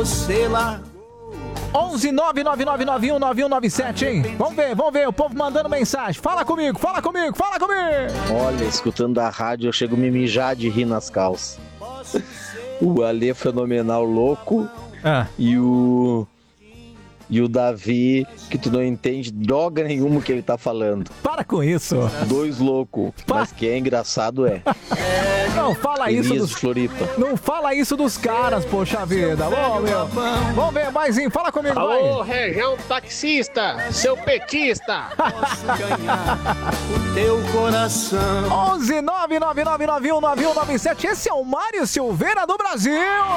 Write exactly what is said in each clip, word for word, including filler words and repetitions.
você lá. onze nove nove nove nove um nove um nove sete, hein? Vamos ver, vamos ver, o povo mandando mensagem. Fala comigo, fala comigo, fala comigo. Olha, escutando a rádio, eu chego a me mijar de rir nas calças. O Alê fenomenal louco ah. e o... E o Davi, que tu não entende droga nenhuma que ele tá falando. Para com isso. Dois loucos. Mas que é engraçado é. Não fala Elias isso de dos... Floripa. Não fala isso dos caras, poxa vida. Bom, meu. Vamos ver, Maisinho, fala comigo, vai. Alô, região taxista, seu petista. Posso ganhar o teu coração. onze nove nove nove nove um nove um nove sete. Esse é o Mário Silveira do Brasil.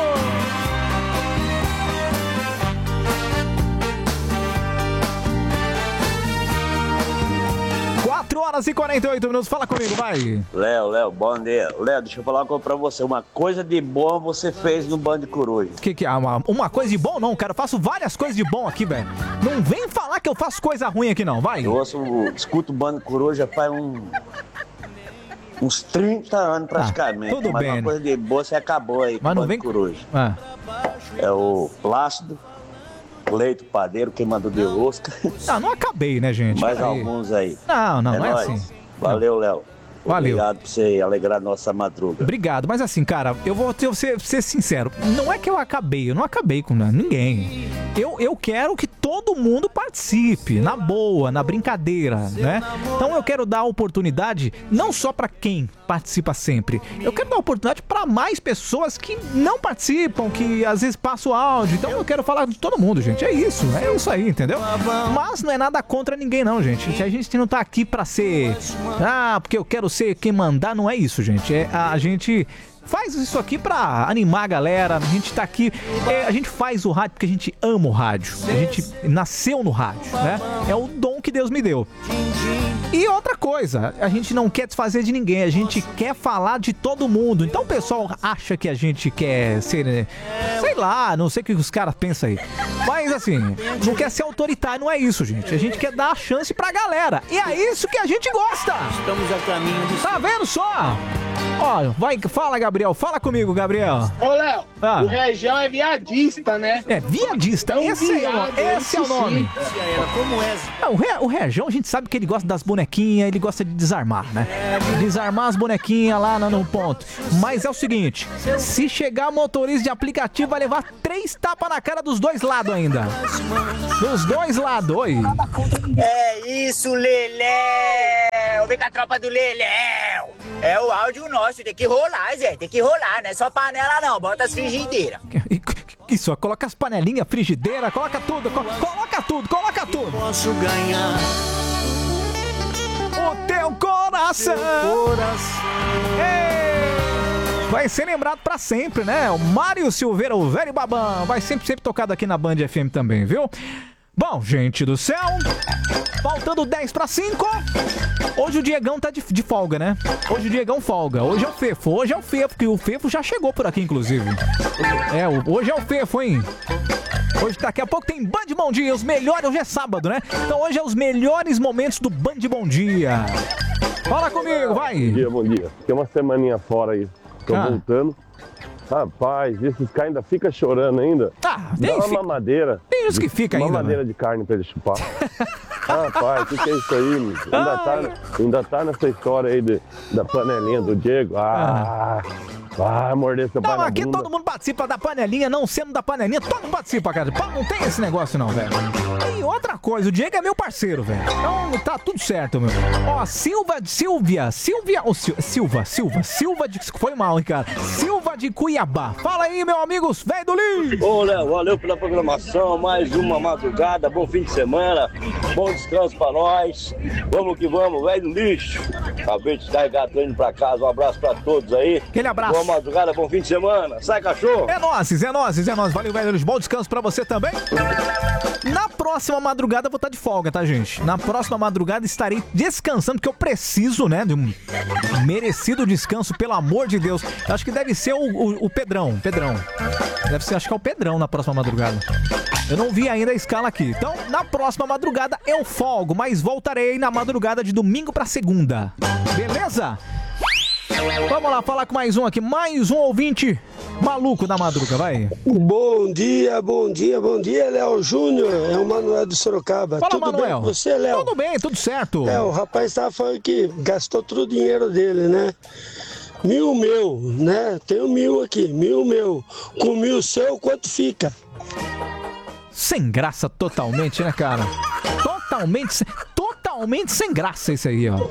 quatro horas e quarenta e oito minutos, fala comigo, vai. Léo, Léo, bom dia. Léo, deixa eu falar uma coisa pra você. Uma coisa de boa você fez no Band de Coruja. Que que é? Uma, uma coisa de bom? Não, cara, eu faço várias coisas de bom aqui, velho. Não vem falar que eu faço coisa ruim aqui, não, vai. Eu ouço, escuto o Band de Coruja faz um, uns trinta anos praticamente. Ah, tudo mas bem, uma né? coisa de boa você acabou aí com Mas o não Band vem... de Coruja. Ah. É o Plácido, Leito Padeiro, Queimador de Rosca. Ah, não acabei, né, gente? Mais Peraí. alguns aí. Não, não, é não é nóis. assim. Valeu, Léo. Valeu. Obrigado por você alegrar nossa madruga. Obrigado, mas assim, cara, eu vou ter, ser, ser sincero. Não é que eu acabei, eu não acabei com ninguém. Eu, eu quero que todo mundo participe, na boa, na brincadeira, né? Então eu quero dar oportunidade não só pra quem participa sempre. Eu quero dar oportunidade pra mais pessoas que não participam, que às vezes passam o áudio. Então eu quero falar de todo mundo, gente. É isso, é isso aí, entendeu? Mas não é nada contra ninguém, não, gente. A gente não tá aqui pra ser... Ah, porque eu quero ser quem mandar, não é isso, gente. É, a gente faz isso aqui pra animar a galera. A gente tá aqui, é, a gente faz o rádio porque a gente ama o rádio. A gente nasceu no rádio, né? É o dom que Deus me deu. E outra coisa, a gente não quer desfazer de ninguém, a gente quer falar de todo mundo. Então o pessoal acha que a gente quer ser, sei lá, não sei o que os caras pensam aí. Mas assim, não quer ser autoritário, não é isso, gente. A gente quer dar a chance pra galera. E é isso que a gente gosta. Estamos a caminho de... Tá vendo só? Ó, vai, fala, Gabriel. Fala comigo, Gabriel. Ô, Léo, Ah. o região é viadista, né? É, viadista. É um Esse, é, o- viado, esse é o esse nome. Como é? Ah, o, Re, o Rejão, a gente sabe que ele gosta das bonequinhas, ele gosta de desarmar, né? Desarmar as bonequinhas lá no, no ponto. Mas é o seguinte, se chegar motorista de aplicativo, vai levar três tapas na cara dos dois lados ainda. Dos dois lados, oi. É isso, Leléu! Vem com a tropa do Leléu! É o áudio nosso, tem que rolar, Zé, tem que rolar, não é só panela não, bota as frigideiras. Isso, coloca as panelinhas, frigideira, coloca tudo, co- coloca tudo, coloca tudo. Posso ganhar o teu coração. Ei! Vai ser lembrado pra sempre, né? O Mário Silveira, o velho babão, vai sempre, sempre tocado aqui na Band F M também, viu? Bom, gente do céu, faltando dez para cinco. Hoje o Diegão tá de, de folga, né? Hoje o Diegão folga. Hoje é o Fefo. Hoje é o Fefo, porque o Fefo já chegou por aqui, inclusive. É, o, hoje é o Fefo, hein? Hoje, daqui a pouco tem Band Bom Dia, os melhores, hoje é sábado, né? Então hoje é os melhores momentos do Band Bom Dia. Fala comigo, vai! Bom dia, bom dia. Tem uma semaninha fora aí, tô Ah. voltando. Rapaz, esses caras ainda ficam chorando ainda. Ah, Dá tem, uma fi- mamadeira. tem uns que fica Uma ainda, mamadeira né? de carne pra ele chupar. Rapaz, o que, que é isso aí, meu? Ainda tá, ainda tá nessa história aí de, da panelinha do Diego. Ah, vai morder seu pai Não, na aqui bunda. todo mundo participa da panelinha, não sendo da panelinha, todo mundo participa, cara. Pá, não tem esse negócio não, velho. E outra coisa, o Diego é meu parceiro, velho. Então tá tudo certo, meu. Ó, Silva, Silvia, Silvia, ou Sil- Silva, Silva, Silva de... Foi mal, hein, cara. Silva de Cuiabá. Fala aí, meu amigo, velho do Lins. Ô, Léo, valeu pela programação, mais uma madrugada, bom fim de semana, bom descanso pra nós, vamos que vamos, velho lixo. Acabei de descarregar, tô indo pra casa, um abraço pra todos aí. Aquele abraço. Boa madrugada, bom fim de semana, sai cachorro. É nóis, é nóis, é nóis. Valeu, velho Lins. Bom descanso pra você também. Na próxima madrugada eu vou estar de folga, tá, gente? Na próxima madrugada estarei descansando, porque eu preciso, né, de um merecido descanso, pelo amor de Deus. Eu acho que deve ser o, o, o Pedrão, Pedrão. Deve ser, acho que é o Pedrão na próxima madrugada. Eu não vi ainda a escala aqui. Então, na próxima madrugada eu folgo, mas voltarei na madrugada de domingo pra segunda. Beleza? Vamos lá, falar com mais um aqui. Mais um ouvinte maluco da madruga, vai. Bom dia, bom dia, bom dia, Léo Júnior. É o Manuel de Sorocaba. Fala, tudo Manuel. bem com você, Léo? Tudo bem, tudo certo. É, o rapaz estava falando que gastou todo o dinheiro dele, né? Mil meu, né? Tenho mil aqui, mil meu. Com mil seu, quanto fica? Sem graça totalmente, né, cara? Totalmente, totalmente sem graça isso aí, ó.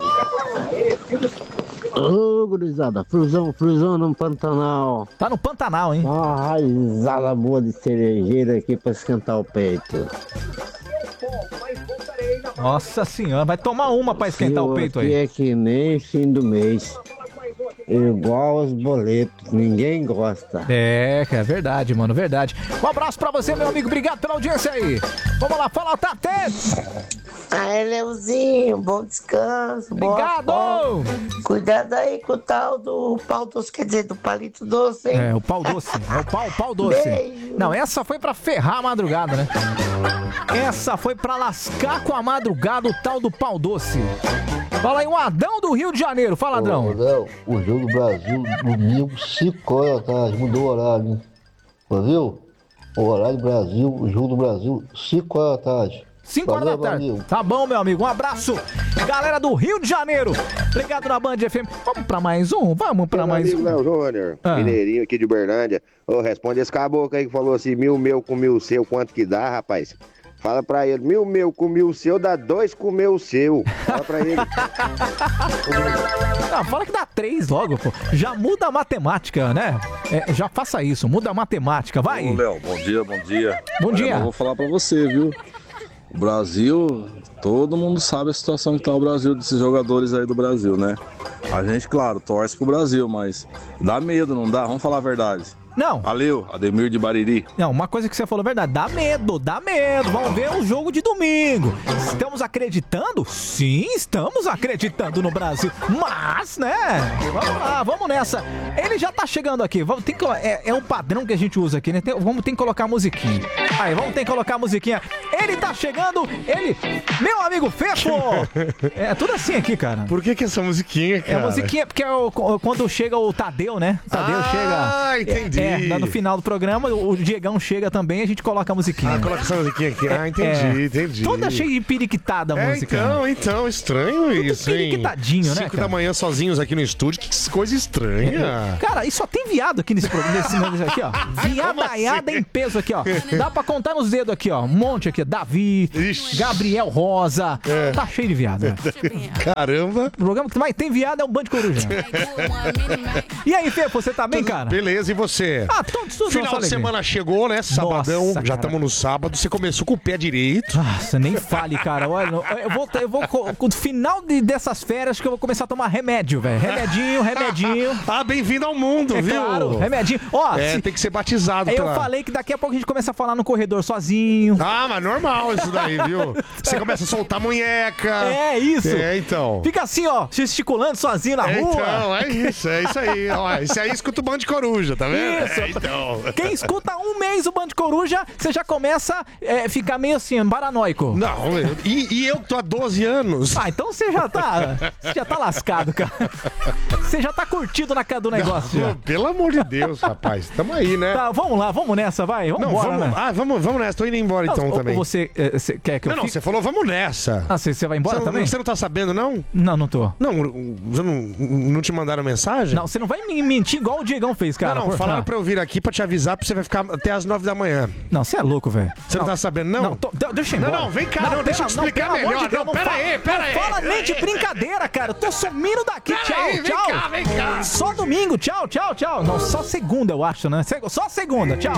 Ô, gurizada, fruzão, fruzão no Pantanal. Tá no Pantanal, hein? Uma raizada boa de cerejeira aqui pra esquentar o peito. Nossa senhora, vai tomar uma pra esquentar o peito aí. Aqui é que nem fim do mês. Igual os boletos, ninguém gosta. É, que é verdade, mano, verdade. Um abraço pra você, meu amigo, obrigado pela audiência aí. Vamos lá, fala, Tate! Aí, Leozinho, bom descanso. Obrigado! Boa, cuidado aí com o tal do pau doce, quer dizer, do palito doce, hein? É, o pau doce, é o pau, pau doce. Beijo. Não, essa foi pra ferrar a madrugada, né? Essa foi pra lascar com a madrugada o tal do pau doce. Fala aí, o Adão do Rio de Janeiro. Fala, Adão. Ô, Léo, o jogo do Brasil, domingo, cinco horas da tarde, mudou o horário, hein? Viu? O horário do Brasil, o jogo do Brasil, cinco horas da tarde. cinco horas da tarde. Valeu. Tá bom, meu amigo. Um abraço. Galera do Rio de Janeiro. Obrigado na Band F M. Vamos pra mais um? Vamos pra Meu mais amigo um. Léo Júnior, Ah. mineirinho aqui de Uberlândia. Ô, responde esse caboclo aí que falou assim, mil meu com mil seu, quanto que dá, rapaz? Fala pra ele, mil meu com mil seu dá dois com meu seu. Fala pra ele. Ah, fala que dá três logo, pô. Já muda a matemática, né? É, já faça isso, muda a matemática, vai. Ô, Léo, bom dia, bom dia. Bom dia. Eu vou falar pra você, viu? O Brasil, todo mundo sabe a situação que tá o Brasil, desses jogadores aí do Brasil, né? A gente, claro, torce pro Brasil, mas dá medo, não dá? Vamos falar a verdade. Não. Valeu, Ademir de Bariri. Não, uma coisa que você falou é verdade, dá medo, dá medo. Vamos ver o jogo de domingo. Estamos acreditando? Sim, estamos acreditando no Brasil. Mas, né? Vamos lá, vamos nessa. Ele já tá chegando aqui. Vamos, tem que, é, é um padrão que a gente usa aqui, né? Tem, vamos ter que colocar a musiquinha. Aí, vamos ter que colocar a musiquinha. Ele tá chegando, ele, meu amigo Fefo. É tudo assim aqui, cara. Por que que essa musiquinha, cara? É a musiquinha porque é o, quando chega o Tadeu, né? O Tadeu ah, chega. Ah, entendi. É, no final do programa, o Diegão chega também, a gente coloca a musiquinha. Ah, coloca essa musiquinha aqui. Ah, entendi, é, entendi. Toda cheia de periquitada a é, música. Então, então, estranho Tudo isso, hein? periquitadinho, né, Cinco cara? da manhã sozinhos aqui no estúdio, que coisa estranha. Cara, e só tem viado aqui nesse programa, nesse negócio aqui, ó. Viadaiada em peso aqui, ó. Dá pra contar nos dedos aqui, ó. Um monte aqui, ó. Davi, Ixi. Gabriel Rosa. É. Tá cheio de viado, né? Caramba. O programa que mais tem viado é o Band Coruja. E aí, Fê, você tá bem, Tudo cara? Beleza, e você? Ah, todos, todos. Final de semana chegou, né? Sabadão, Nossa, já cara. estamos no sábado. Você começou com o pé direito. Nossa, nem fale, cara. Olha, eu vou, eu vou no final de, dessas férias que eu vou começar a tomar remédio, velho. Remedinho, remedinho. Ah, bem-vindo ao mundo, É viu? claro, remedinho. Ó, É, se- tem que ser batizado. eu pela- falei que daqui a pouco a gente começa a falar no corredor sozinho. Ah, mas normal isso daí, viu? Você começa a soltar munheca. É isso. É, então. Fica assim, ó, se esticulando sozinho na É, rua. então, é isso, é isso aí. Ó, esse aí escuta o Band Coruja, tá vendo? Isso. É, então. Quem escuta um mês o Band Coruja, você já começa a é, ficar meio assim, paranoico. Não, eu- e, e eu que tô há doze anos. Ah, então você já tá. Você já tá lascado, cara. Você já tá curtido na cara do negócio. Não, já. pelo amor de Deus, rapaz. Tamo aí, né? Tá, vamos lá, vamos nessa, vai. Vamos Não, embora, vamos, né? ah, vamos, vamos nessa. Tô indo embora então Ou- também. Ou você, é, você quer que eu Não, não, fique? você falou vamos nessa. Ah, você, você vai embora você, também? Você não tá sabendo, não? Não, não tô. Não, você não, não te mandaram mensagem? Não, você não vai me mentir igual o Diegão fez, cara. Não, não, Por- falaram ah. pra eu vir aqui pra te avisar, porque você vai ficar até as nove da manhã. Não, você é louco, velho. Você não, tá sabendo, não? Não, tô- de- deixa eu ir Não, embora. não, vem cá, não, deixa eu te pera- explicar pelo amor melhor. de Deus, Não, pera fala- aí, pera aí, Não fala pera nem de aí. brincadeira, cara. Eu tô sumindo daqui. Pera Tchau, aí, vem tchau. cá, vem cá. Só domingo, tchau, tchau, tchau. Não, só segunda, eu acho, né? Se- Só segunda, tchau.